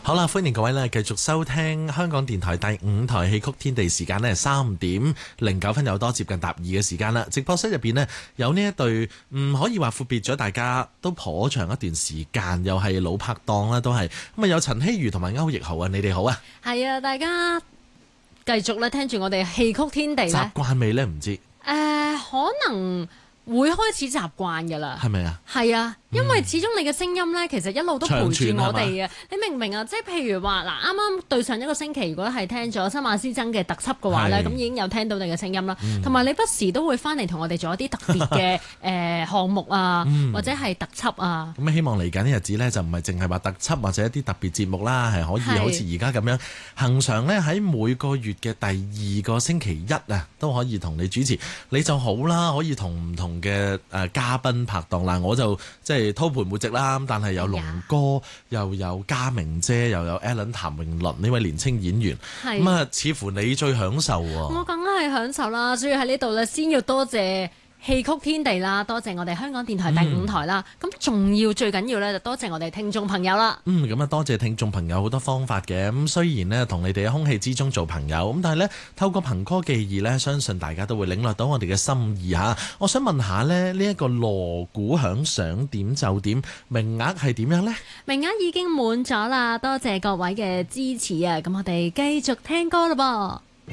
好啦，歡迎各位咧繼續收聽香港電台第5台戲曲天地，時間呢3:09有多接近踏2嘅時間啦。直播室入邊呢，有呢一對可以話闊別咗大家都頗長一段時間，又係老拍檔啦，都係咁啊，有陳希瑜同埋歐奕豪啊，你哋好啊。 係啊，大家繼續咧聽住我哋戲曲天地咧。 習慣未呢？唔知可能會開始習慣㗎啦。 係咪啊？ 係啊。因為始終你嘅聲音咧，其實一路都陪住我哋啊！你明唔明啊？即係譬如話嗱，啱啱對上一個星期，如果係聽咗新馬師曾嘅特輯嘅話咧，咁已經有聽到你嘅聲音啦。同埋你不時都會翻嚟同我哋做一啲特別嘅項目啊，或者係特輯啊。咁希望嚟緊啲日子咧，就唔係淨係話特輯或者一啲特別節目啦，係可以好似而家咁樣恆常咧喺每個月嘅第2個星期一啊，都可以同你主持，你就好啦，可以同唔同嘅嘉賓拍檔啦。我就即係滔盤末席啦，但係有龍哥，又有嘉明姐，又有 Alan 譚詠麟呢位年青演員，咁啊，似乎你最享受喎。 我梗係享受啦，所以喺呢度咧，先要多謝戲曲天地啦，多謝我哋香港電台第5台啦，咁仲要最緊要咧就多謝我哋聽眾朋友啦。 咁啊多謝聽眾朋友好多方法嘅，咁雖然呢，同你哋喺空氣之中做朋友，咁但係呢，透過憑歌記憶呢，相信大家都會領略到我哋嘅心意嚇。我想問下呢，呢一個鑼鼓響想點就點，名額係點樣呢？ 名額已經滿咗啦，多謝各位嘅支持啊！咁我哋繼續聽歌啦噃。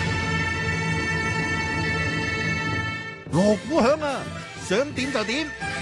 鑼鼓響啊，想點就點。